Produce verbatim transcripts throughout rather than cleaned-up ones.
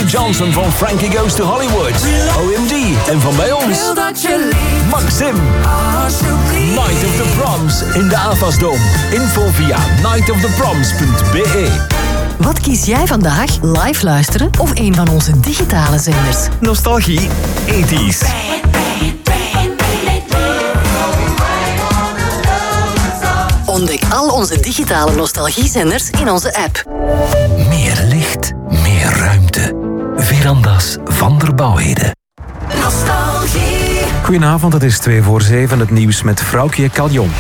Johnson van Frankie Goes to Hollywood. O M D en van bij ons Maxim. Night of the Proms in de Avasdome. Info via night of the proms punt b e. Wat kies jij vandaag? Live luisteren of een van onze digitale zenders? Nostalgie tachtiger. Ontdek al onze digitale nostalgiezenders in onze app. Meer licht, meer ruimte. Verandas van der Bouwheden. Nostalgie. Goedenavond, het is twee voor zeven. Het nieuws met Vroukje Caljon.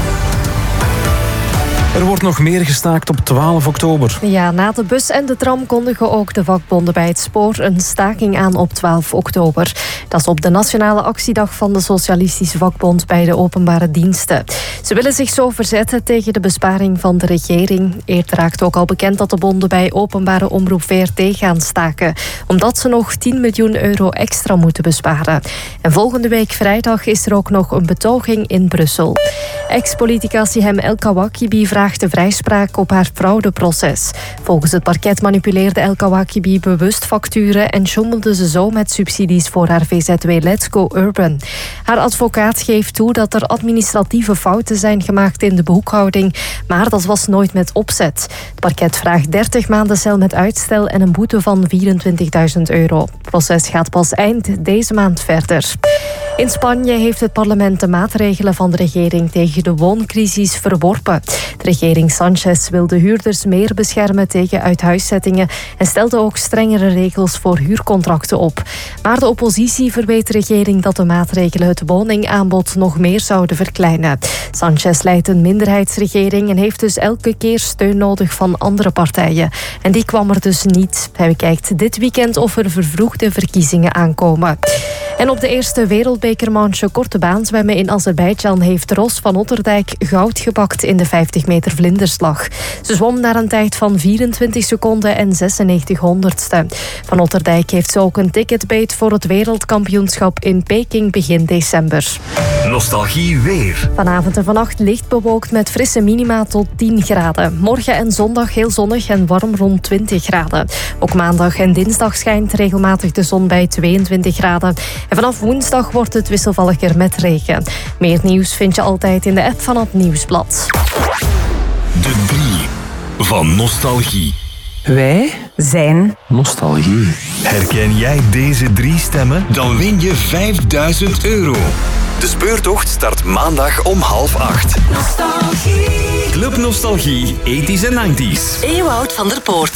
Er wordt nog meer gestaakt op twaalf oktober. Ja, na de bus en de tram kondigen ook de vakbonden bij het spoor een staking aan op twaalf oktober. Dat is op de nationale actiedag van de Socialistische Vakbond bij de openbare diensten. Ze willen zich zo verzetten tegen de besparing van de regering. Eerder raakte ook al bekend dat de bonden bij openbare omroep V R T gaan staken, omdat ze nog tien miljoen euro extra moeten besparen. En volgende week vrijdag is er ook nog een betoging in Brussel. Ex-politica Sihem El Kawakibi vraagt de vrijspraak op haar fraudeproces. Volgens het parket manipuleerde El Kawakibi bewust facturen en sjoemelde ze zo met subsidies voor haar V Z W Let's Go Urban. Haar advocaat geeft toe dat er administratieve fouten zijn gemaakt in de boekhouding, maar dat was nooit met opzet. Het parket vraagt dertig maanden cel met uitstel en een boete van vierentwintigduizend euro. Het proces gaat pas eind deze maand verder. In Spanje heeft het parlement de maatregelen van de regering tegen de wooncrisis verworpen. De regering Sanchez wil de huurders meer beschermen tegen uithuiszettingen en stelde ook strengere regels voor huurcontracten op. Maar de oppositie verweet de regering dat de maatregelen het woningaanbod nog meer zouden verkleinen. Sanchez leidt een minderheidsregering en heeft dus elke keer steun nodig van andere partijen. En die kwam er dus niet. Hij bekijkt dit weekend of er vervroegde verkiezingen aankomen. En op de eerste wereldbekermanche korte baan zwemmen in Azerbeidzjan heeft Ros van Otterdijk goud gepakt in de vijftig meter vlinderslag. Ze zwom naar een tijd van vierentwintig seconden en zesennegentig honderdste. Van Otterdijk heeft zo ook een ticketbeet voor het wereldkampioenschap in Peking begin december. Nostalgie weer. Vanavond en vannacht licht bewolkt met frisse minima tot tien graden. Morgen en zondag heel zonnig en warm rond twintig graden. Ook maandag en dinsdag schijnt regelmatig de zon bij tweeëntwintig graden. En vanaf woensdag wordt het wisselvalliger met regen. Meer nieuws vind je altijd in de app van het Nieuwsblad. De drie van Nostalgie. Wij zijn Nostalgie. Herken jij deze drie stemmen? Dan win je vijfduizend euro. De speurtocht start maandag om half acht. Nostalgie. Club Nostalgie tachtiger en negentig. Ewout van der Poort.